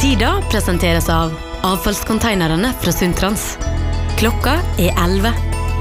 Tida presenteres av avfallskonteinerne fra Sundtrans. Klokka 11.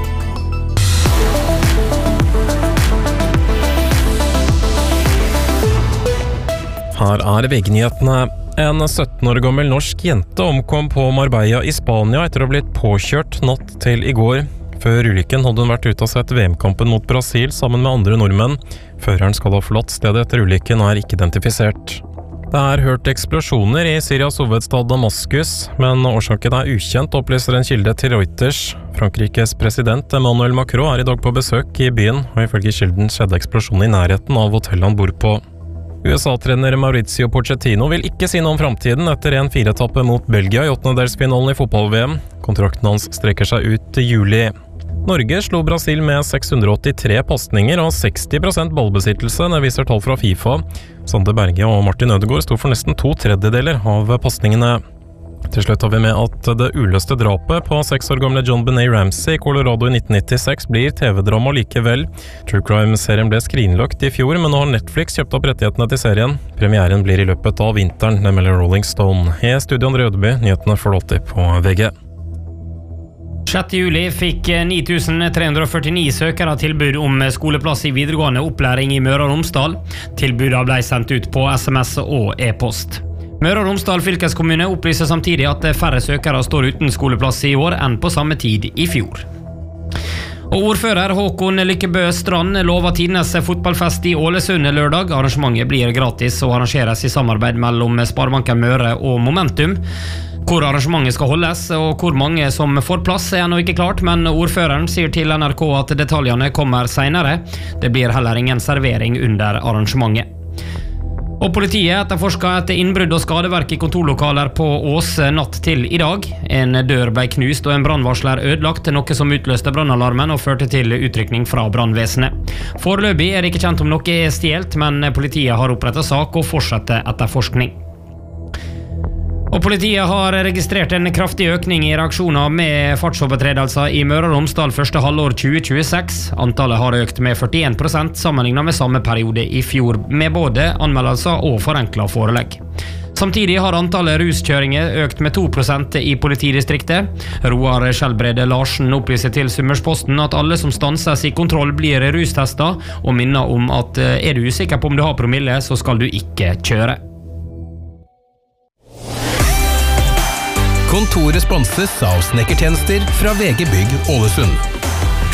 Her VG-nyhetene. En 17 år gammel norsk jente omkom på Marbella i Spania etter å ha blitt påkjørt natt til i går. Før ulykken hadde hun vært ute og sett VM-kampen mot Brasil sammen med andre nordmenn. Føreren skal ha forlatt stedet etter ulykken og ikke identifisert. Det hørt eksplosjoner i Syrias hovedstad Damaskus, men årsaken ukjent, opplyser en kilde til Reuters. Frankrikes president Emmanuel Macron i dag på besøk i byen, og ifølge kilden skjedde eksplosjonen i nærheten av hotellet han bor på. USA-trener Mauricio Pochettino vil ikke si noe om framtiden etter en 4-etappe mot Belgia i 8-delsfinalen i fotball-VM. Kontrakten hans strekker seg ut til juli. Norge slo Brasil med 683 pasninger og 60% ballbesittelse, det viser tall fra FIFA. Sander Berge og Martin Ødegaard sto for nesten 2/3 av pasningene. Til slutt har vi med at det uløste drapet på 6 år gamle John Benet Ramsey i Colorado i 1996 blir TV-drama likevel. True Crime-serien ble skrinlagt i fjor, men nå har Netflix kjøpt opp rettighetene til serien. Premieren blir i løpet av vinteren, det melder Rolling Stone. I studio André Ødeby, nyhetene får alltid på VG. 6. juli fikk 9349 søkere tilbud om skoleplass i videregående opplæring i Møre og Romsdal. Tilbudet ble sendt ut på SMS og e-post. Møre og Romsdal fylkeskommune opplyser samtidig at færre søkere står uten skoleplass i år enn på samme tid i fjor. Og ordfører Håkon Lykkebø Strand lover tidenes fotballfest i Ålesund lørdag. Arrangementet blir gratis og arrangeres i samarbeid mellom Sparebanken Møre og Momentum. Hvor arrangementet skal holdes og hvor mange som får plass ennå ikke klart, men ordføreren sier til NRK at detaljene kommer senere. Det blir heller ingen servering under arrangementet. Og politiet etterforsker etter innbrudd og skadeverk i kontorlokaler på Ås natt til i dag. En dør ble knust og en brannvarsler ødelagt, noe som utløste brannalarmen og førte til utrykning fra brannvesenet. Foreløpig det ikke kjent om noe stjelt, men politiet har opprettet sak og fortsetter etterforskning. Og politiet har registrert en kraftig økning i reaksjoner med fartsovertredelser i Møre og Romsdal første halvår 2026. Antallet har økt med 41% sammenlignet med samme periode i fjor, med både anmeldelser og forenklet forelegg. Samtidig har antallet ruskjøringer økt med 2% i politidistriktet. Roar Skjelbrede Larsen opplyser til Summersposten at alle som stanses i kontroll blir rustestet, og minner om at du usikker på om du har promille, så skal du ikke kjøre. Kontoret sponses av snekkertjenester fra VG Bygg Ålesund.